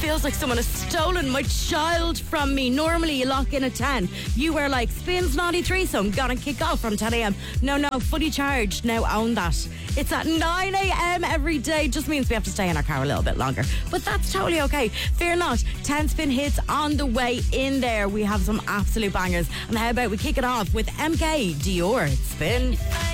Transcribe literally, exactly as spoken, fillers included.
feels like someone has stolen my child from me. Normally you lock in at ten. You were like, Spins ninety-three, so I'm gonna kick off from ten a.m. No, no, fully charged. Now own that. It's at nine a.m. every day. Just means we have to stay in our car a little bit longer. But that's totally okay. Fear not. ten spin hits on the way in there. We have some absolute bangers. And how about we kick it off with M K Dior Spin.